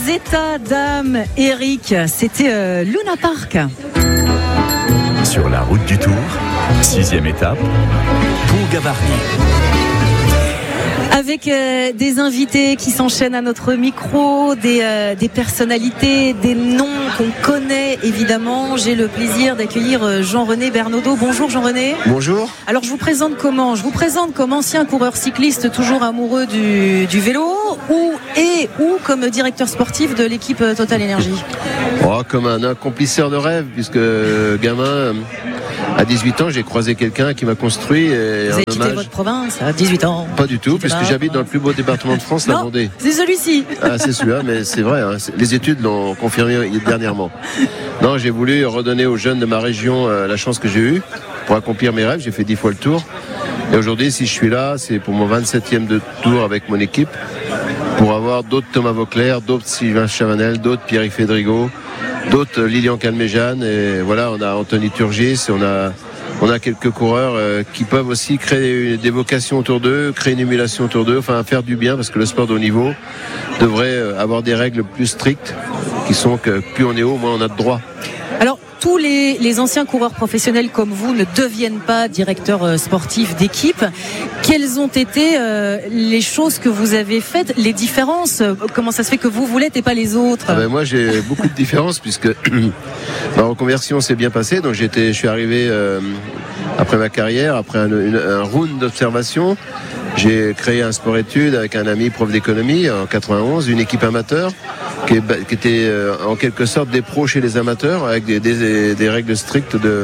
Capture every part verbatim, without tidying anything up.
État d'âme, Eric, c'était euh, Luna Park. Sur la route du Tour, sixième étape, Pont-Gavarnie. Avec euh, des invités qui s'enchaînent à notre micro, des, euh, des personnalités, des noms qu'on connaît évidemment. J'ai le plaisir d'accueillir Jean-René Bernaudot. Bonjour Jean-René. Bonjour. Alors je vous présente comment Je vous présente comme ancien coureur cycliste toujours amoureux du, du vélo ou et ou comme directeur sportif de l'équipe Total Énergie. Oh, comme un accomplisseur de rêve, puisque gamin, à dix-huit ans, j'ai croisé quelqu'un qui m'a construit. Et vous avez quitté hommage... votre province à dix-huit ans? Pas du tout, puisque j'habite dans le plus beau département de France, la Vendée. C'est celui-ci. Ah, c'est celui-là, mais c'est vrai, hein, c'est... les études l'ont confirmé dernièrement. Non, j'ai voulu redonner aux jeunes de ma région euh, la chance que j'ai eue pour accomplir mes rêves. J'ai fait dix fois le tour. Et aujourd'hui, si je suis là, c'est pour mon vingt-septième de tour avec mon équipe, pour avoir d'autres Thomas Vauclair, d'autres Sylvain Chavanel, d'autres Pierre-Yves Fédrigo, d'autres Lilian Calmejane, et voilà, on a Anthony Turgis, on a, on a quelques coureurs euh, qui peuvent aussi créer des vocations autour d'eux, créer une émulation autour d'eux, enfin faire du bien, parce que le sport de haut niveau devrait avoir des règles plus strictes, qui sont que plus on est haut, moins on a de droits. Alors, tous les, les anciens coureurs professionnels comme vous ne deviennent pas directeurs euh, sportifs d'équipe. Quelles ont été euh, les choses que vous avez faites, les différences? Comment ça se fait que vous vous l'êtes et pas les autres? Ah ben moi j'ai beaucoup de différences puisque ma reconversion s'est bien passée. Donc j'étais, je suis arrivé euh, après ma carrière, après un, une, un round d'observation. J'ai créé un sport-études avec un ami prof d'économie en quatre-vingt-onze, une équipe amateur qui, est, qui était euh, en quelque sorte des pros chez les amateurs avec des, des, des règles strictes de,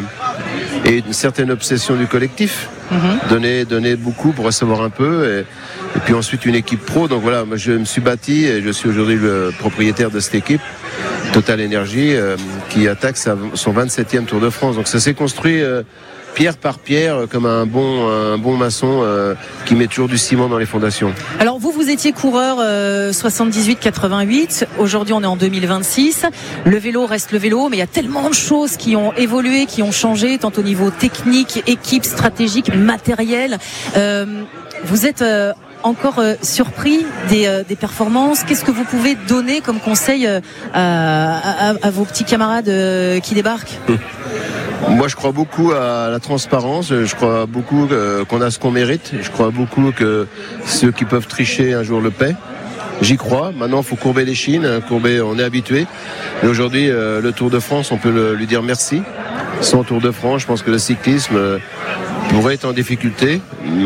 et une certaine obsession du collectif. Mm-hmm. Donner, donner beaucoup pour recevoir un peu et, et puis ensuite une équipe pro. Donc voilà, moi je me suis bâti et je suis aujourd'hui le propriétaire de cette équipe Total Énergie euh, qui attaque sa, son vingt-septième Tour de France. Donc ça s'est construit euh, pierre par pierre, comme un bon, un bon maçon euh, qui met toujours du ciment dans les fondations. Alors vous, vous étiez coureur euh, soixante-dix-huit quatre-vingt-huit, aujourd'hui on est en deux mille vingt-six, le vélo reste le vélo, mais il y a tellement de choses qui ont évolué, qui ont changé, tant au niveau technique, équipe, stratégique, matériel. Euh, vous êtes euh, encore euh, surpris des, euh, des performances. Qu'est-ce que vous pouvez donner comme conseil euh, à, à, à vos petits camarades euh, qui débarquent? Moi, je crois beaucoup à la transparence. Je crois beaucoup qu'on a ce qu'on mérite. Je crois beaucoup que ceux qui peuvent tricher un jour le paient. J'y crois. Maintenant, il faut courber les chines. Courber, on est habitué. Et aujourd'hui, euh, le Tour de France, on peut le, lui dire merci. Sans Tour de France, je pense que le cyclisme euh, pourrait être en difficulté.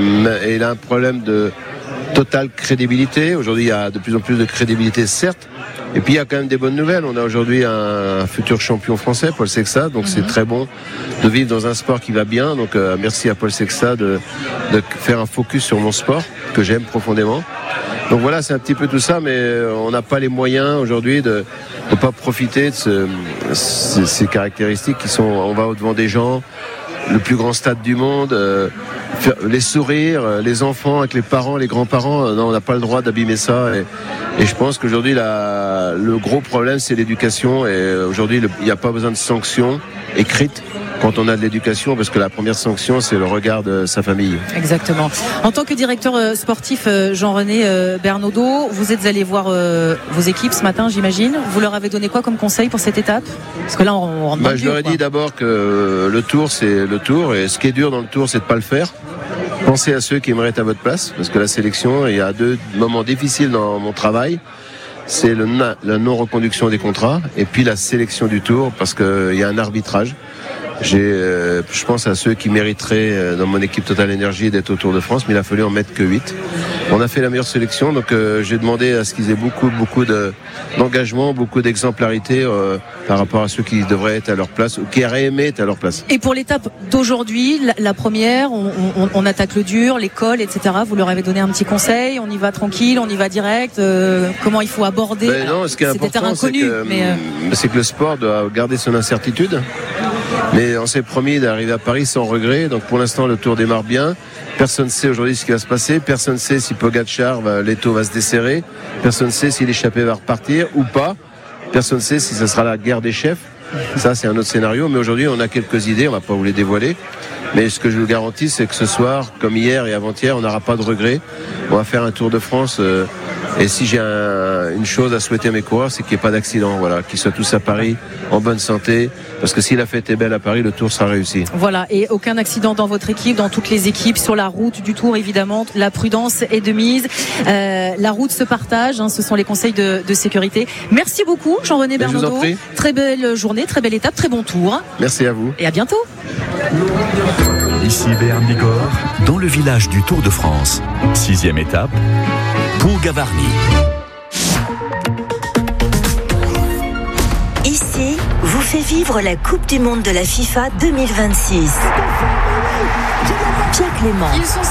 Et il a un problème de totale crédibilité. Aujourd'hui, il y a de plus en plus de crédibilité, certes. Et puis il y a quand même des bonnes nouvelles. On a aujourd'hui un futur champion français, Paul Sexat. Donc mm-hmm. c'est très bon de vivre dans un sport qui va bien. Donc euh, merci à Paul Sexat de, de faire un focus sur mon sport que j'aime profondément. Donc voilà, c'est un petit peu tout ça, mais on n'a pas les moyens aujourd'hui de ne pas profiter de ce, ces, ces caractéristiques qui sont. On va au-devant des gens, le plus grand stade du monde. Euh, les sourires, les enfants avec les parents, les grands-parents, non, on n'a pas le droit d'abîmer ça. Et, et je pense qu'aujourd'hui, la, le gros problème, c'est l'éducation. Et aujourd'hui, il n'y a pas besoin de sanctions écrites quand on a de l'éducation, parce que la première sanction, c'est le regard de sa famille. Exactement. En tant que directeur sportif, Jean-René Bernaudot, vous êtes allé voir vos équipes ce matin, j'imagine. Vous leur avez donné quoi comme conseil pour cette étape? Parce que là, on rentre dans bah, le Je dur, leur ai quoi. dit d'abord que le tour, c'est le tour. Et ce qui est dur dans le tour, c'est de ne pas le faire. Pensez à ceux qui aimeraient être à votre place, parce que la sélection, il y a deux moments difficiles dans mon travail. C'est le, na- la non-reconduction des contrats et puis la sélection du tour, parce qu'il y a un arbitrage. J'ai, euh, je pense à ceux qui mériteraient euh, dans mon équipe Total Énergie d'être au Tour de France, mais il a fallu en mettre que huit. On a fait la meilleure sélection, donc euh, j'ai demandé à ce qu'ils aient beaucoup, beaucoup de, d'engagement, beaucoup d'exemplarité euh, par rapport à ceux qui devraient être à leur place ou qui auraient aimé être à leur place. Et pour l'étape d'aujourd'hui, la, la première, on, on, on attaque le dur, l'école, et cetera. Vous leur avez donné un petit conseil, on y va tranquille, on y va direct, euh, comment il faut aborder? Ben non, ce qui est important, c'est que, mais euh... c'est que le sport doit garder son incertitude. Mais on s'est promis d'arriver à Paris sans regret. Donc pour l'instant, le Tour démarre bien. Personne ne sait aujourd'hui ce qui va se passer. Personne ne sait si Pogacar, va, l'étau va se desserrer. Personne ne sait si l'échappée va repartir ou pas. Personne ne sait si ce sera la guerre des chefs. Ça, c'est un autre scénario. Mais aujourd'hui, on a quelques idées. On ne va pas vous les dévoiler. Mais ce que je vous garantis, c'est que ce soir, comme hier et avant-hier, on n'aura pas de regrets. on va faire un Tour de France. Euh, et si j'ai un, une chose à souhaiter à mes coureurs, c'est qu'il n'y ait pas d'accident, voilà, qu'ils soient tous à Paris en bonne santé, parce que si la fête est belle à Paris, le Tour sera réussi. Voilà, et aucun accident dans votre équipe, dans toutes les équipes, sur la route du Tour évidemment, la prudence est de mise. Euh, la route se partage, hein, ce sont les conseils de, de sécurité. Merci beaucoup Jean-René Bernaudot. Très belle journée, très belle étape, très bon tour. Merci à vous. Et à bientôt. Ici Béarn Bigorre, dans le village du Tour de France. Sixième étape, Pau-Gavarnie. Ici, vous fait vivre la Coupe du Monde de la FIFA deux mille vingt-six. Pierre Clément.